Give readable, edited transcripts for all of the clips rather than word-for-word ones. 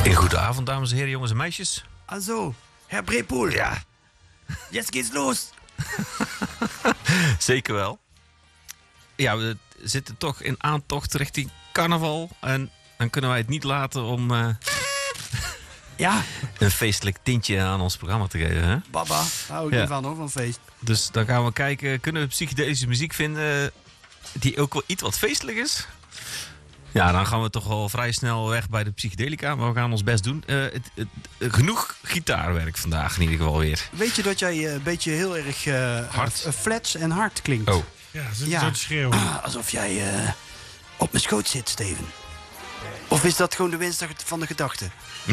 Een goede avond, dames en heren, jongens en meisjes. Also, Herr Brepoel. Ja, Jetzt geht's los. zeker wel. Ja, we zitten toch in aantocht richting carnaval. En dan kunnen wij het niet laten om Ja, een feestelijk tintje aan ons programma te geven. Hè? baba. Daar hou ik Ja. niet van feest. Dus dan gaan we kijken, kunnen we psychedelische muziek vinden die ook wel iets wat feestelijk is? Ja, dan gaan we toch wel vrij snel weg bij de psychedelica. Maar we gaan ons best doen. Genoeg gitaarwerk vandaag in ieder geval weer. Weet je dat jij een beetje heel erg Hard. flats en hard klinkt? Oh, Ja, zit Ja. zo te schreeuwen. Alsof jij op mijn schoot zit, Steven. Of is dat gewoon de winst van de gedachte?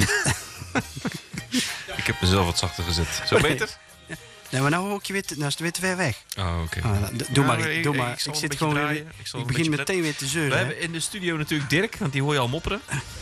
ik heb mezelf wat zachter gezet. Zo beter? Nee, maar nou ook je weer, nou is het weer te ver weg. Oh, oké. Doe maar, Nou, doe maar. ik zal Ik een zit beetje gewoon draaien. weer, Ik zal ik een begin beetje meteen weer te zeuren. We hè? hebben in de studio natuurlijk Dirk, want die hoor je al mopperen.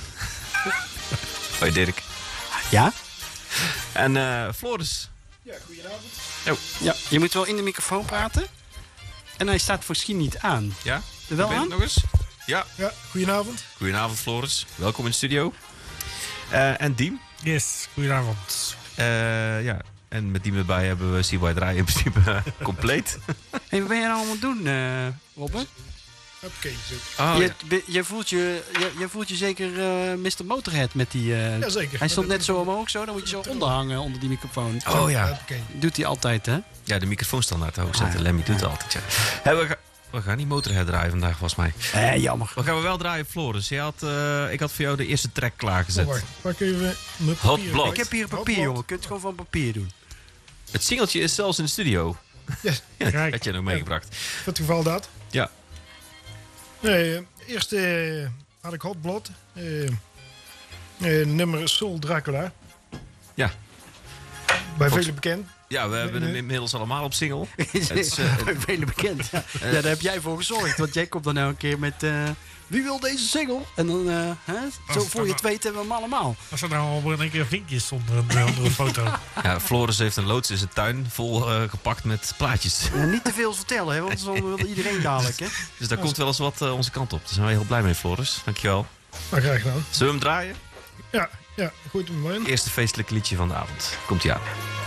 Hoi Dirk. Ja? En Floris. Ja, goedenavond. Ja, je moet wel in de microfoon praten. En hij staat misschien niet aan. Ja? Er wel Ben je aan? het nog eens? Ja. Ja, goedenavond. Goedenavond Floris. Welkom in de studio. En Diem. Yes, goedenavond. Ja. En met Diem erbij hebben we CY Draai in principe compleet. Hey, wat ben je nou allemaal aan het doen, Robert? Oké, zo. Oh, Je voelt je zeker Mr. Motorhead met die... Jazeker. Hij stond net zo omhoog, zo. Dan moet je zo onderhangen onder die microfoon. Oh ja. Oké. Doet hij altijd, hè? Ja, de microfoon standaard hoog zetten. Ah, ja. Lemmy doet het altijd. Ja. Hey, we gaan niet Motorhead draaien vandaag volgens mij. Jammer. Wat gaan we wel draaien, Floris? Ik had voor jou de eerste track klaargezet. Wacht, pak even mijn Hot papier. Blot. Ik heb hier papier, jongen. Je kunt het gewoon van papier doen. Het singeltje is zelfs in de studio. Ja, Kijk. Had je nog meegebracht. voor het geval dat. Ja. Nee, eerst had ik Hot Blood. Nummer Soul Dracula. Ja. Bij velen bekend. Ja, we hebben hem inmiddels allemaal op single. Het is, Velen bekend. Ja. Ja, daar heb jij voor gezorgd. Want jij komt dan nou een keer met... wie wil deze single? En dan, zo voor je het weet hebben we hem allemaal. Als er nou al een keer vinkjes onder een foto. ja, Floris heeft een loods in zijn tuin vol gepakt met plaatjes. Niet te veel vertellen, hè, want dan wil iedereen dadelijk. Hè? Dus daar komt wel eens wat onze kant op. Daar zijn we heel blij mee, Floris. Dankjewel. Maar graag gedaan. Zullen we hem draaien? Ja, goed. Maar in. Eerste feestelijke liedje van de avond. Komt-ie aan.